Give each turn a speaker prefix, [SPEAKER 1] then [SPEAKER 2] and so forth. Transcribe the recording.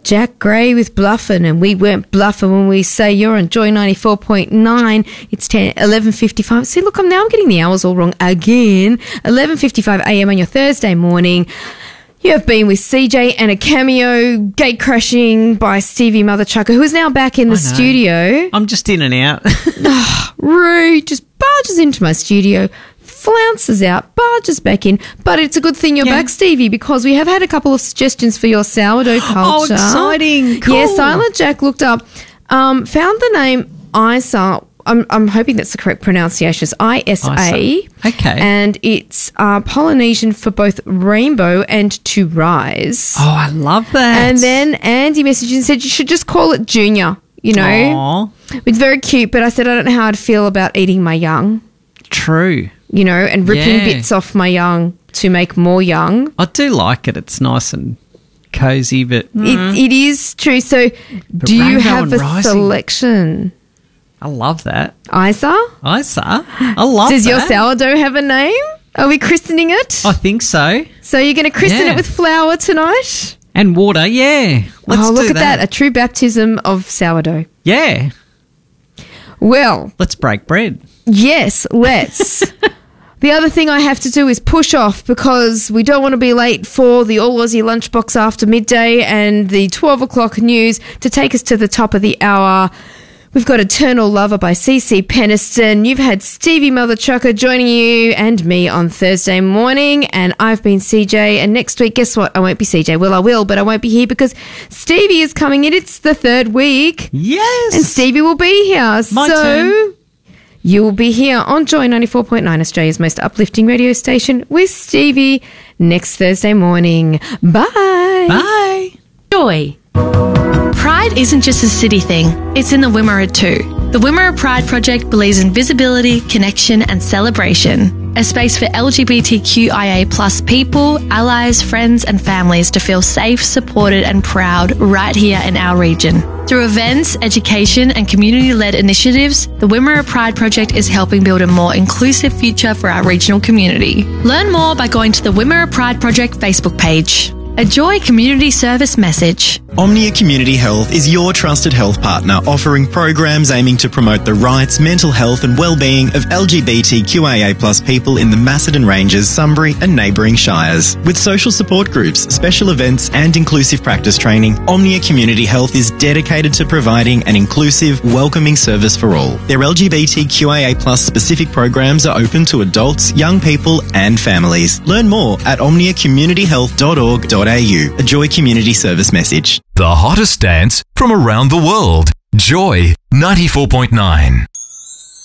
[SPEAKER 1] Jack Gray with Bluffin', and we weren't bluffing when we say you're on Joy 94.9. It's 11:55. See, look, I'm getting the hours all wrong again. 11:55 a.m. on your Thursday morning. You have been with CJ and a cameo gate crashing by Stevie Mother Chucker, who is now back in the studio.
[SPEAKER 2] I'm just in and out.
[SPEAKER 1] Rude, just barges into my studio, flounces out, barges back in. But it's a good thing you're back, Stevie, because we have had a couple of suggestions for your sourdough culture.
[SPEAKER 2] Oh, exciting. Cool.
[SPEAKER 1] Yeah, Silent Jack looked up, found the name Isa. I'm hoping that's the correct pronunciation. It's ISA.
[SPEAKER 2] Okay.
[SPEAKER 1] And it's Polynesian for both rainbow and to rise.
[SPEAKER 2] Oh, I love that.
[SPEAKER 1] And then Andy messaged and said you should just call it Junior, you know.
[SPEAKER 2] Aww.
[SPEAKER 1] It's very cute, but I said I don't know how I'd feel about eating my young.
[SPEAKER 2] True.
[SPEAKER 1] You know, and ripping bits off my young to make more young.
[SPEAKER 2] I do like it. It's nice and cozy, but...
[SPEAKER 1] It is true. So do you have a selection?
[SPEAKER 2] I love that.
[SPEAKER 1] Isa?
[SPEAKER 2] I love
[SPEAKER 1] Does
[SPEAKER 2] that.
[SPEAKER 1] your sourdough have a name? Are we christening it?
[SPEAKER 2] I think so.
[SPEAKER 1] So you're going to christen it with flour tonight?
[SPEAKER 2] And water, yeah. Let's
[SPEAKER 1] look
[SPEAKER 2] do
[SPEAKER 1] at that. A true baptism of sourdough.
[SPEAKER 2] Yeah.
[SPEAKER 1] Well.
[SPEAKER 2] Let's break bread.
[SPEAKER 1] Yes, let's. The other thing I have to do is push off because we don't want to be late for the All Aussie Lunchbox after midday and the 12 o'clock news to take us to the top of the hour. We've got Eternal Lover by CC Peniston. You've had Stevie Mother Chucker joining you and me on Thursday morning, and I've been CJ. And next week, guess what? I won't be CJ. Well, I will, but I won't be here because Stevie is coming in. It's the third week.
[SPEAKER 2] Yes.
[SPEAKER 1] And Stevie will be here.
[SPEAKER 2] My turn.
[SPEAKER 1] You will be here on Joy 94.9, Australia's most uplifting radio station, with Stevie next Thursday morning. Bye.
[SPEAKER 2] Bye.
[SPEAKER 3] Joy. Pride isn't just a city thing, it's in the Wimmera too. The Wimmera Pride Project believes in visibility, connection and celebration. A space for LGBTQIA+ people, allies, friends and families to feel safe, supported and proud right here in our region. Through events, education and community-led initiatives, the Wimmera Pride Project is helping build a more inclusive future for our regional community. Learn more by going to the Wimmera Pride Project Facebook page. A Joy Community Service message.
[SPEAKER 4] Omnia Community Health is your trusted health partner, offering programs aiming to promote the rights, mental health and well-being of LGBTQIA+ people in the Macedon Ranges, Sunbury and neighbouring shires. With social support groups, special events and inclusive practice training, Omnia Community Health is dedicated to providing an inclusive, welcoming service for all. Their LGBTQIA+ specific programs are open to adults, young people and families. Learn more at omniacommunityhealth.org.au. A Joy Community Service message.
[SPEAKER 5] The hottest dance from around the world. Joy 94.9.